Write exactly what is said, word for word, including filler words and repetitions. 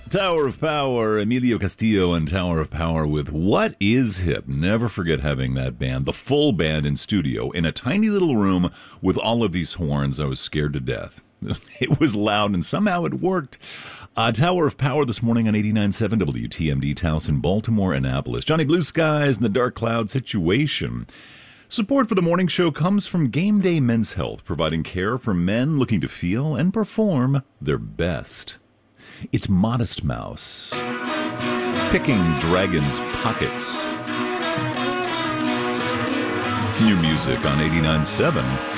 Tower of Power, Emilio Castillo and Tower of Power with What Is Hip. Never forget having that band, the full band in studio, in a tiny little room with all of these horns. I was scared to death. It was loud and somehow it worked. Uh, Tower of Power this morning on eighty-nine point seven W T M D, Towson, Baltimore, Annapolis. Johnny Blue Skies and the Dark Cloud Situation. Support for the morning show comes from Game Day Men's Health, providing care for men looking to feel and perform their best. It's Modest Mouse, picking dragons' pockets. New music on eighty-nine point seven